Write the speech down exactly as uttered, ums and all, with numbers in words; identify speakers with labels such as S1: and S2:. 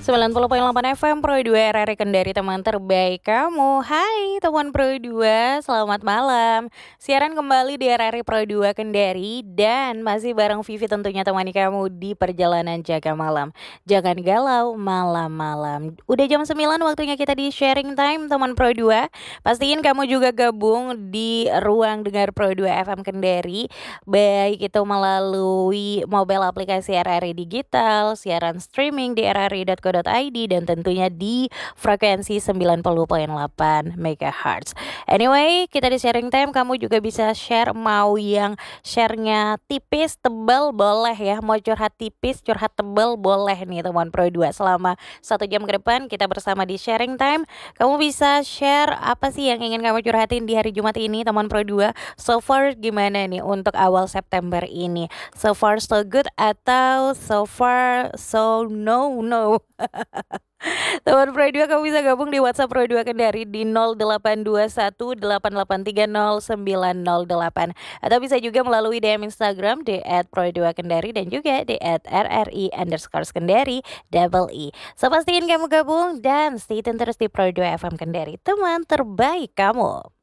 S1: sembilan puluh koma delapan F M Pro dua R R I Kendari, teman terbaik kamu. Hai teman Pro dua, selamat malam. Siaran kembali di R R I Pro dua Kendari dan masih bareng Vivi tentunya temani kamu di perjalanan jaga malam. Jangan galau malam-malam. Udah jam sembilan waktunya kita di sharing time teman Pro dua. Pastiin kamu juga gabung di ruang dengar Pro dua F M Kendari, baik itu melalui mobile aplikasi R R I Digital, siaran streaming di r r i dot co dot i d, dan tentunya di frekuensi sembilan puluh koma delapan megahertz. Anyway, kita di sharing time, kamu juga bisa share, mau yang sharenya tipis, tebal boleh ya, mau curhat tipis, curhat tebal boleh nih teman Pro dua. Selama satu jam ke depan kita bersama di sharing time, kamu bisa share apa sih yang ingin kamu curhatin di hari Jumat ini teman Pro dua. So far gimana nih untuk awal September ini? So far so good atau so far so no no? Teman Pro dua, kamu bisa gabung di WhatsApp Pro dua Kendari di nol delapan dua satu delapan delapan tiga nol sembilan nol delapan, atau bisa juga melalui D M Instagram di et pro dua kendari dan juga di et r r i underscore kendari double e. So pastiin kamu gabung dan stay tune terus di Pro dua F M Kendari, teman terbaik kamu.